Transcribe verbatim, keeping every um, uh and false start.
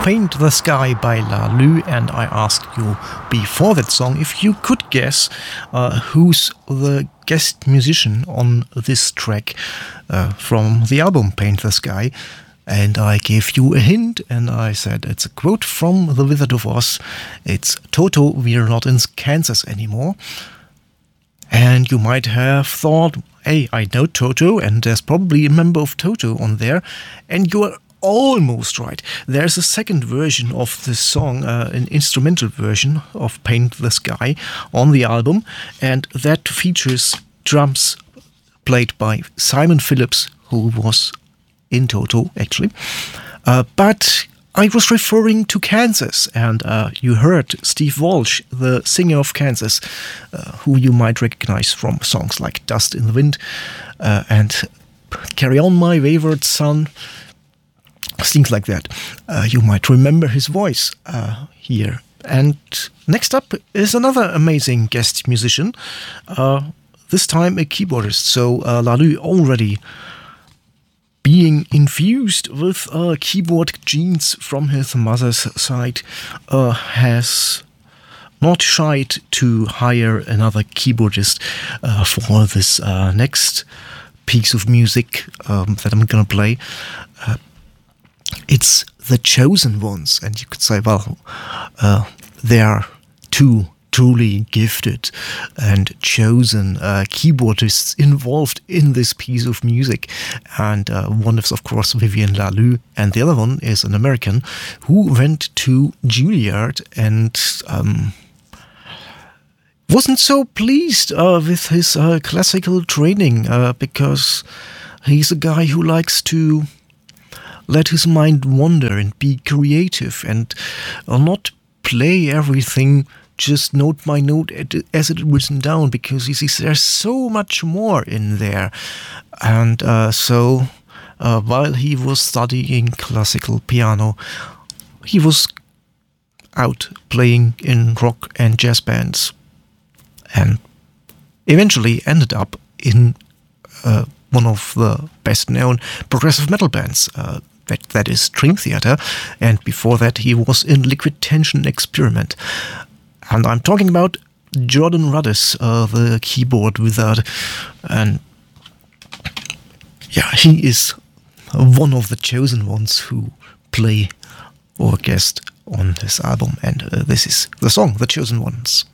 Paint the Sky by Lalou, and I asked you before that song if you could guess uh, who's the guest musician on this track uh, from the album Paint the Sky. And I gave you a hint, and I said it's a quote from The Wizard of Oz. It's Toto, we're not in Kansas anymore. And you might have thought, hey, I know Toto, and there's probably a member of Toto on there. And you're almost right. There's a second version of this song, uh, an instrumental version of Paint the Sky on the album, and that features drums played by Simon Phillips, who was in Toto, actually. Uh, but I was referring to Kansas, and uh, you heard Steve Walsh, the singer of Kansas, uh, who you might recognize from songs like Dust in the Wind uh, and Carry On My Wayward Son, things like that. Uh, you might remember his voice uh, here. And next up is another amazing guest musician, uh, this time a keyboardist. So uh, Lalou, already being infused with uh, keyboard genes from his mother's side, uh, has not shied to hire another keyboardist uh, for this uh, next piece of music um, that I'm gonna play. Uh, It's The Chosen Ones, and you could say, well, uh, they are two truly gifted and chosen uh, keyboardists involved in this piece of music. And uh, one is, of course, Vivian Lalou, and the other one is an American who went to Juilliard and um, wasn't so pleased uh, with his uh, classical training uh, because he's a guy who likes to let his mind wander and be creative and uh, not play everything just note by note as it written down, because he sees there's so much more in there. And uh, so uh, while he was studying classical piano, he was out playing in rock and jazz bands and eventually ended up in uh, one of the best known progressive metal bands, uh, That, that is Dream Theater, and before that he was in Liquid Tension Experiment. And I'm talking about Jordan Rudess, uh, the keyboard wizard, and yeah, he is one of the chosen ones who play or guest on this album, and uh, this is the song, The Chosen Ones.